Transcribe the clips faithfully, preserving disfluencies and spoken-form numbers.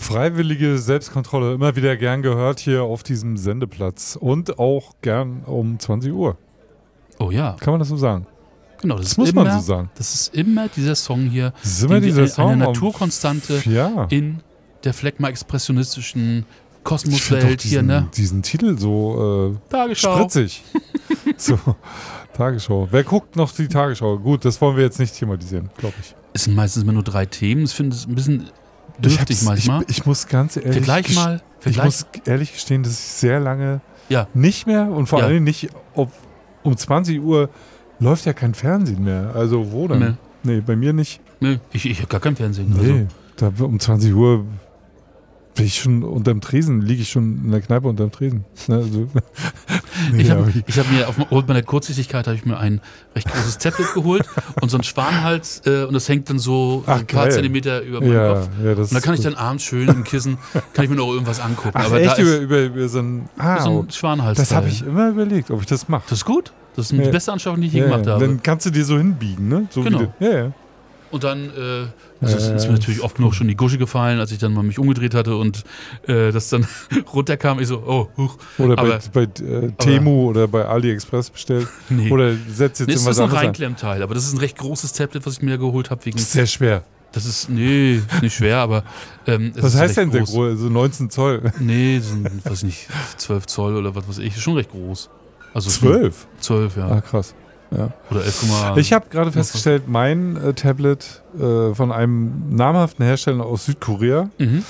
Freiwillige Selbstkontrolle, immer wieder gern gehört hier auf diesem Sendeplatz. Und auch gern um zwanzig Uhr. Oh ja. Kann man das so sagen? Genau, das, Das ist muss immer, man so sagen. Das ist immer dieser Song hier. Das ist immer die, dieser eine, Song. Eine Naturkonstante ja. in der Phlegma-expressionistischen Ich finde Kosmoswelt diesen, hier, ne? diesen Titel so äh, Tagesschau. spritzig. So, Tagesschau. Wer guckt noch die Tagesschau? Gut, das wollen wir jetzt nicht thematisieren, glaube ich. Es sind meistens immer nur drei Themen. Ich finde es ein bisschen dürftig ich manchmal. Ich, ich muss ganz ehrlich Vergleich ges- mal. Ich Vergleich. muss ehrlich gestehen, dass ich sehr lange Ja. nicht mehr und vor Ja. allem nicht ob, um zwanzig Uhr läuft ja kein Fernsehen mehr. Also wo denn? Nee. Nee, bei mir nicht. Nee, ich, ich habe gar kein Fernsehen. Nee, Also. da, um zwanzig Uhr bin ich schon unterm Tresen, liege ich schon in der Kneipe unterm Tresen. Ne, also, nee, Ich habe aber ich- ich hab mir auf aufgrund meiner Kurzsichtigkeit habe ich mir ein recht großes Tablet geholt und so einen Schwanenhals äh, und das hängt dann so Ach, ein paar geil. Zentimeter über meinen ja, Kopf. ja, das Und da kann ich ist dann abends schön im Kissen, kann ich mir noch irgendwas angucken. Ach, Aber echt da über, ist über, über so ein. Ah, so ein Schwanenhals. das habe ich immer überlegt, ob ich das mache. Das ist gut. Das ist die Ja. beste Anschaffung, die ich je Ja, gemacht ja. habe. Dann kannst du dir so hinbiegen, ne? So Genau. Wie du, ja, ja. Und dann äh, das ist, Äh, ist mir natürlich oft genug schon die Gusche gefallen, als ich dann mal mich umgedreht hatte und äh, das dann runterkam. Ich so, oh, huch. Oder Aber- bei, bei äh, Temu oder bei AliExpress bestellt. Nee. Oder setzt jetzt Nee, es in was ist ein anderes an. Reinklemmteil, aber das ist ein recht großes Tablet, was ich mir geholt habe. Wegen, Das ist sehr schwer. das ist, nee, ist nicht schwer, aber ähm, es Was ist heißt recht denn sehr groß. groß? So neunzehn Zoll. Nee, so ein, weiß nicht, zwölf Zoll oder was weiß ich. Ist schon recht groß. Also zwölf? zwölf, ja. Ah, krass. Ja. Oder elf Komma fünf. Ich habe gerade festgestellt, mein äh, Tablet äh, von einem namhaften Hersteller aus Südkorea Mhm.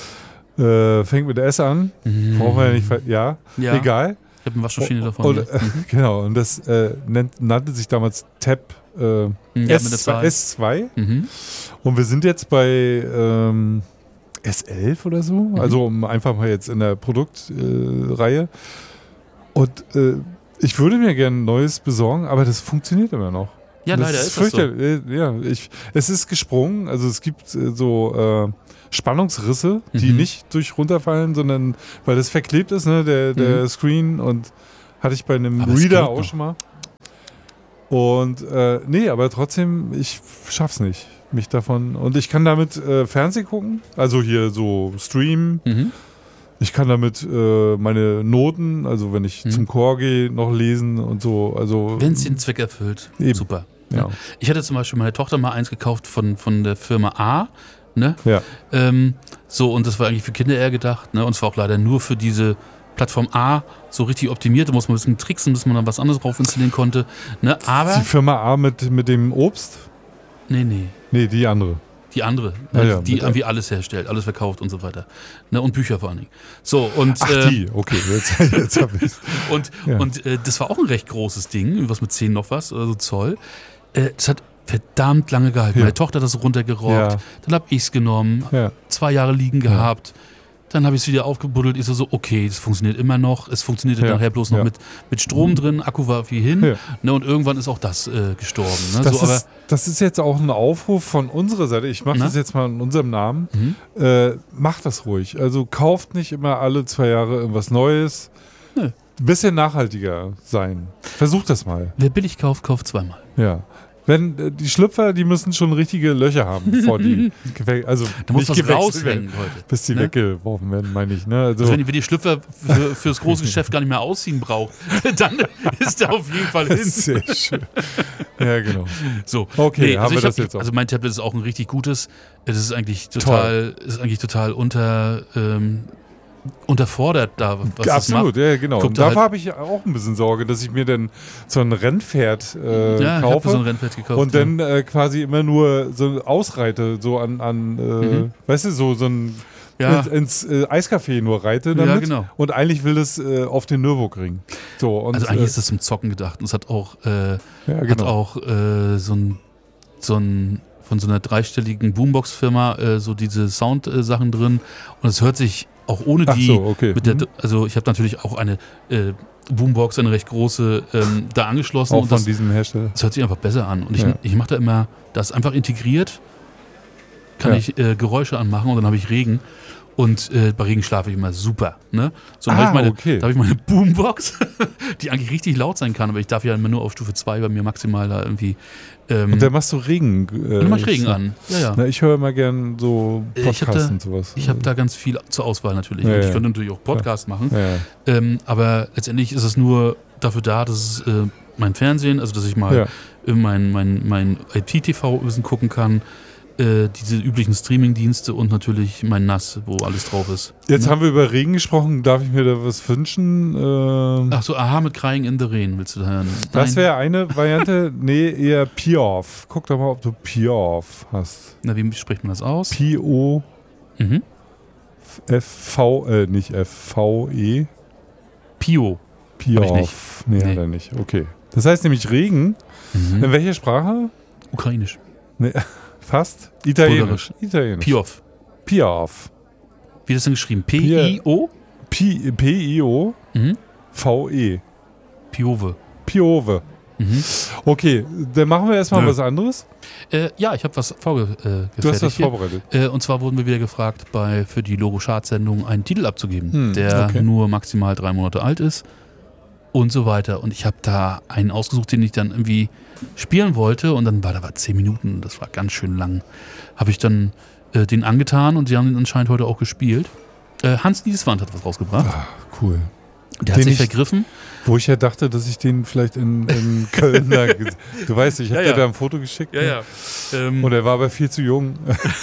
äh, fängt mit S an. Mhm. Brauchen wir ja nicht. ver- Ja, Ja, egal. ich habe eine Waschmaschine davon. Und, ja. äh, genau, und das äh, nennt, nannte sich damals Tab äh, Ja, mit S der zwei, Zahl. S zwei. Mhm. Und wir sind jetzt bei ähm, S elf oder so. Mhm. Also um einfach mal jetzt in der Produktreihe. Äh, Reihe. Und äh, ich würde mir gerne ein neues besorgen, aber das funktioniert immer noch. Ja, das leider ist ist das so. fürchterlich. Äh, Ja, ich, es ist gesprungen. Also es gibt äh, so äh, Spannungsrisse, die Mhm. nicht durch runterfallen, sondern weil das verklebt ist, ne, der, der Mhm. Screen. Und hatte ich bei einem Aber es Reader geht auch noch. schon mal. Und äh, nee, aber trotzdem, ich schaff's nicht, mich davon. Und ich kann damit äh, Fernsehen gucken, also hier so streamen. Mhm. Ich kann damit äh, meine Noten, also wenn ich Mhm. zum Chor gehe, noch lesen und so. Also Wenn es den Zweck erfüllt, Eben. super. ja. Ich hatte zum Beispiel meiner Tochter mal eins gekauft von, von der Firma A, ne? Ja. Ähm, so, und das war eigentlich für Kinder eher gedacht, ne? Und es war auch leider nur für diese Plattform A so richtig optimiert. Da muss man ein bisschen tricksen, bis man dann was anderes drauf installieren konnte. Ne? Aber, Die Firma A mit, mit dem Obst? nee, nee, Nee, die andere. die andere, Ah ne? ja, die mit- irgendwie alles herstellt, alles verkauft und so weiter. Ne? Und Bücher vor allen Dingen. So, und, Ach, äh, die, okay, jetzt, jetzt hab ich's. und, Ja. und äh, das war auch ein recht großes Ding, was mit zehn noch was, also Zoll. Äh, das hat verdammt lange gehalten. Ja. Meine Tochter hat das runtergerockt, Ja. dann habe ich es genommen, Ja. zwei Jahre liegen gehabt. Dann habe ich es wieder aufgebuddelt. Ich so, so, okay, das funktioniert immer noch. Es funktionierte Ja, nachher bloß noch ja. mit, mit Strom drin. Akku war viel hin. Ja. Ne, und irgendwann ist auch das äh, gestorben. Ne? Das, So, aber, ist, das ist jetzt auch ein Aufruf von unserer Seite. Ich mache Na? das jetzt mal in unserem Namen. Mhm. Äh, macht das ruhig. Also kauft nicht immer alle zwei Jahre irgendwas Neues. Nö. Ein bisschen nachhaltiger sein. Versucht das mal. wer billig kauft, kauft zweimal. Ja. Wenn äh, die Schlüpfer, die müssen schon richtige Löcher haben, bevor die gewe- also Da muss nicht was gewechselt raushängen, werden, Leute. bis die Ne? weggeworfen werden, meine ich. Ne? Also, Also wenn, ihr- wenn ihr Schlüpfer für, fürs große Geschäft gar nicht mehr ausziehen braucht, dann ist der auf jeden Fall hin. sehr schön. Ja, genau. So. Okay, haben also wir ich das hab, jetzt auch. Also mein Tablet ist auch ein richtig gutes. Das ist eigentlich total, ist eigentlich total unter, ähm, unterfordert da, was das Absolut, macht. ja, genau. Guckt Und da dafür halt- habe ich auch ein bisschen Sorge, dass ich mir dann so ein Rennpferd äh, Ja, ich habe kaufe so ein Rennpferd gekauft. und dann äh, quasi immer nur so ausreite, so an, an äh, Mhm. weißt du, so, so ein ja, ins, ins äh, Eiscafé nur reite damit. Ja, genau. Und eigentlich will es äh, auf den Nürburgring. So, und, also eigentlich äh, ist das zum Zocken gedacht. Und es hat auch, äh, ja, hat genau. auch äh, so ein, so ein von so einer dreistelligen Boombox-Firma äh, so diese Sound-Sachen drin. Und es hört sich auch ohne Ach die, so, okay. mit der, Mhm. also ich habe natürlich auch eine äh, Boombox, eine recht große, ähm, da angeschlossen. Auch und von das, diesem Hersteller. das hört sich einfach besser an. Und ich, Ja. ich mache da immer, das ist einfach integriert, kann Ja. ich äh, Geräusche anmachen und dann habe ich Regen. Und äh, bei Regen schlafe ich immer super. Ne? So, Ah, da habe ich, meine- okay. da hab ich meine Boombox, die eigentlich richtig laut sein kann, aber ich darf ja immer nur auf Stufe zwei bei mir maximal da irgendwie. Ähm, Und dann machst du Regen. Äh, und dann mach ich Regen an. Ja, ja. Na, ich höre immer gern so Äh, ich hab Podcasts da- und sowas. Ich habe da ganz viel zur Auswahl natürlich. Ja, und ich ja. könnte natürlich auch Podcasts machen. Ja, ja. Ähm, aber letztendlich ist es nur dafür da, dass es äh, mein Fernsehen, also dass ich mal Ja. äh, mein, mein, mein I P T V ein bisschen gucken kann, äh, diese üblichen Streaming-Dienste und natürlich mein N A S, wo alles drauf ist. Jetzt Ne? haben wir über Regen gesprochen. Darf ich mir da was wünschen? Ähm, Ach so, aha, mit Crying in the Rain willst du da hören? das Nein. wäre eine Variante. Nee, eher Piaf. Guck doch mal, ob du Piaf hast. Na, wie spricht man das aus? P O Mhm. F V, äh, nicht F V E. Pio. Piaf. Nee, Nee. hat er nicht. Okay. Das heißt nämlich Regen. Mhm. In welcher Sprache? Ukrainisch. Fast? Italienisch. Bulgarisch. Italienisch. Piov. Piaf. Wie ist das denn geschrieben? P I O? P- P-I-O Mhm. V-E. Piove. Piove. Mhm. Okay, dann machen wir erstmal Nö. was anderes. Äh, ja, ich habe was vorgefertigt. Äh, Du hast was hier. vorbereitet. Äh, und zwar wurden wir wieder gefragt, bei, für die Logo-Chart-Sendung einen Titel abzugeben, Hm, der okay. nur maximal drei Monate alt ist und so weiter. Und ich habe da einen ausgesucht, den ich dann irgendwie spielen wollte und dann war da war zehn Minuten, das war ganz schön lang. Habe ich dann äh, den angetan und sie haben ihn anscheinend heute auch gespielt. Äh, Hans Nieswand hat was rausgebracht. Ah, cool. Der hat den sich ich- vergriffen. Wo ich ja dachte, dass ich den vielleicht in, in Köln da. ge- Du weißt, ich habe Ja, dir ja. da ein Foto geschickt. ne? Ähm, Und er war aber viel zu jung.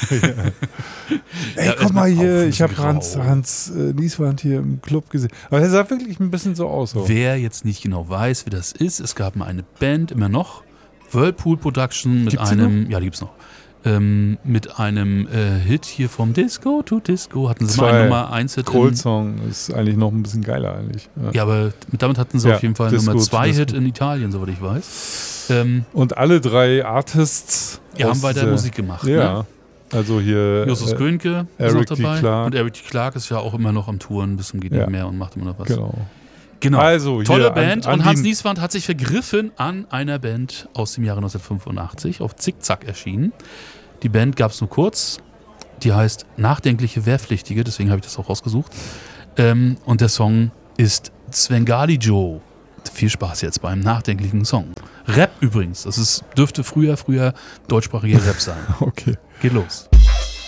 Ey, Ja, guck mal erstmal hier, auf, ich habe grau. Hans, Hans äh, Nieswand hier im Club gesehen. Aber er sah wirklich ein bisschen so aus. So. Wer jetzt nicht genau weiß, wer das ist, es gab mal eine Band, immer noch, Whirlpool Production mit Gibt's die einem, ja, die gibt's noch, ähm, mit einem äh, Hit hier vom Disco to Disco, hatten sie mal Zwei. einen Nummer eins Hit. Cold in- Song ist eigentlich noch ein bisschen geiler eigentlich. Ja. Ja, aber mit, damit hatten sie Ja, auf jeden Fall einen Disco Nummer to zwei Hit Disco. in Italien, soweit ich weiß. Ähm, Und alle drei Artists. die aus haben weiter dieser- Musik gemacht. Ja. Ne? Also hier. Justus äh, Könke ist Eric noch D. dabei. Clarke. Und Eric D. Clarke ist ja auch immer noch am Touren bis zum geht Ja. nicht mehr und macht immer noch was. Genau. Genau. Also, Tolle hier, Band. an, an und Hans die- Nieswand hat sich vergriffen an einer Band aus dem Jahre neunzehnhundertfünfundachtzig, auf Zickzack erschienen. Die Band gab es nur kurz. Die heißt Nachdenkliche Wehrpflichtige, deswegen habe ich das auch rausgesucht. Ähm, und der Song ist Svengali Joe. Viel Spaß jetzt beim nachdenklichen Song. Rap übrigens. Das ist, dürfte früher, früher deutschsprachiger Rap sein. Okay. Geht los.